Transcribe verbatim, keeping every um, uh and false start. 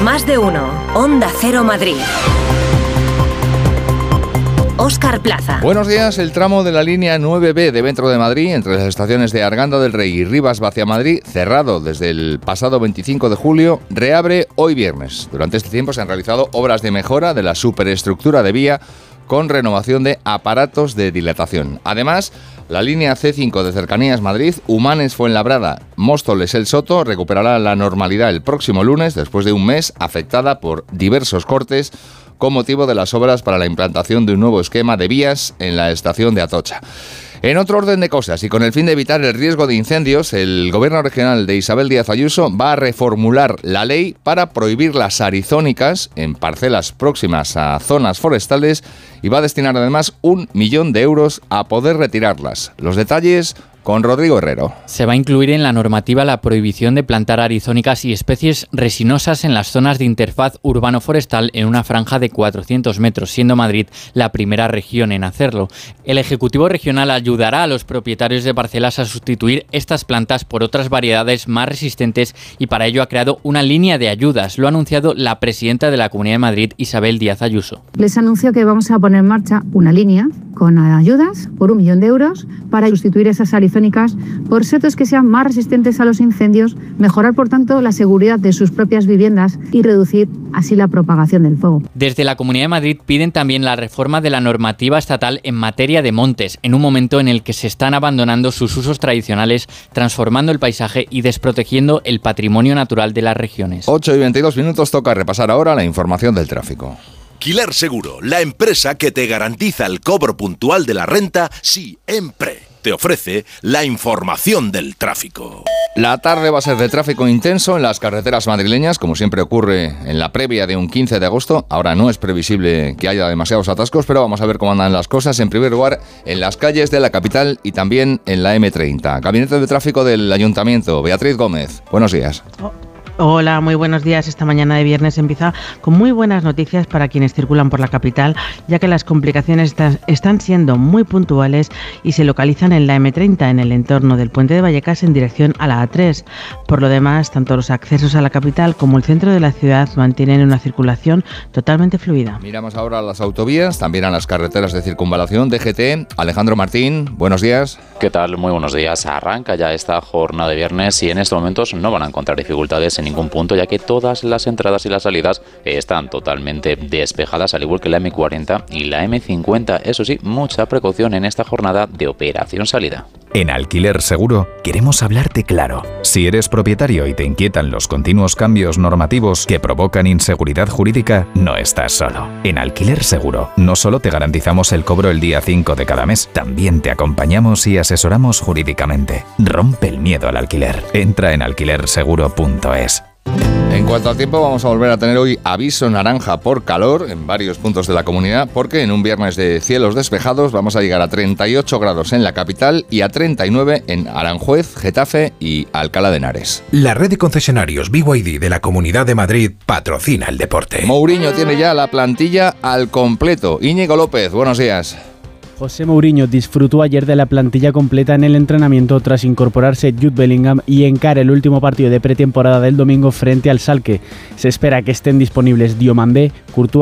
Más de uno. Onda Cero Madrid. Óscar Plaza. Buenos días. El tramo de la línea nueve B de Metro de Madrid, entre las estaciones de Arganda del Rey y Rivas hacia Madrid, cerrado desde el pasado veinticinco de julio, reabre hoy viernes. Durante este tiempo se han realizado obras de mejora de la superestructura de vía con renovación de aparatos de dilatación. Además, la línea C cinco de Cercanías Madrid, Humanes Fuenlabrada, Móstoles El Soto, recuperará la normalidad el próximo lunes, después de un mes afectada por diversos cortes con motivo de las obras para la implantación de un nuevo esquema de vías en la estación de Atocha. En otro orden de cosas y con el fin de evitar el riesgo de incendios, el Gobierno regional de Isabel Díaz Ayuso va a reformular la ley para prohibir las arizónicas en parcelas próximas a zonas forestales y va a destinar además un millón de euros a poder retirarlas. Los detalles con Rodrigo Herrero. Se va a incluir en la normativa la prohibición de plantar arizónicas y especies resinosas en las zonas de interfaz urbano-forestal en una franja de cuatrocientos metros, siendo Madrid la primera región en hacerlo. El Ejecutivo Regional ayudará a los propietarios de parcelas a sustituir estas plantas por otras variedades más resistentes y para ello ha creado una línea de ayudas. Lo ha anunciado la presidenta de la Comunidad de Madrid, Isabel Díaz Ayuso. Les anuncio que vamos a poner en marcha una línea con ayudas por un millón de euros para sustituir esas arizónicas por setos que sean más resistentes a los incendios, mejorar por tanto la seguridad de sus propias viviendas y reducir así la propagación del fuego. Desde la Comunidad de Madrid piden también la reforma de la normativa estatal en materia de montes, en un momento en el que se están abandonando sus usos tradicionales, transformando el paisaje y desprotegiendo el patrimonio natural de las regiones. ocho y veintidós minutos, toca repasar ahora la información del tráfico. Alquiler Seguro, la empresa que te garantiza el cobro puntual de la renta siempre. Te ofrece la información del tráfico. La tarde va a ser de tráfico intenso en las carreteras madrileñas, como siempre ocurre en la previa de un quince de agosto. Ahora no es previsible que haya demasiados atascos, pero vamos a ver cómo andan las cosas. En primer lugar, en las calles de la capital y también en la eme treinta. Gabinete de Tráfico del Ayuntamiento, Beatriz Gómez. Buenos días. Oh. Hola, muy buenos días. Esta mañana de viernes empieza con muy buenas noticias para quienes circulan por la capital, ya que las complicaciones están siendo muy puntuales y se localizan en la eme treinta, en el entorno del Puente de Vallecas en dirección a la a tres. Por lo demás, tanto los accesos a la capital como el centro de la ciudad mantienen una circulación totalmente fluida. Miramos ahora a las autovías, también a las carreteras de circunvalación, D G T. Alejandro Martín, buenos días. ¿Qué tal? Muy buenos días. Arranca ya esta jornada de viernes y en estos momentos no van a encontrar dificultades en ningún punto, ya que todas las entradas y las salidas están totalmente despejadas, al igual que la eme cuarenta y la eme cincuenta. Eso sí, mucha precaución en esta jornada de operación salida. En Alquiler Seguro queremos hablarte claro. Si eres propietario y te inquietan los continuos cambios normativos que provocan inseguridad jurídica, no estás solo. En Alquiler Seguro no solo te garantizamos el cobro el día cinco de cada mes, también te acompañamos y asesoramos jurídicamente. Rompe el miedo al alquiler. Entra en alquiler seguro punto es. En cuanto al tiempo, vamos a volver a tener hoy aviso naranja por calor en varios puntos de la comunidad, porque en un viernes de cielos despejados vamos a llegar a treinta y ocho grados en la capital y a treinta y nueve en Aranjuez, Getafe y Alcalá de Henares. La red de concesionarios B Y D de la Comunidad de Madrid patrocina el deporte. Mourinho tiene ya la plantilla al completo. Íñigo López, buenos días. José Mourinho disfrutó ayer de la plantilla completa en el entrenamiento tras incorporarse Jude Bellingham y encara el último partido de pretemporada del domingo frente al Schalke. Se espera que estén disponibles Diomandé, Courtois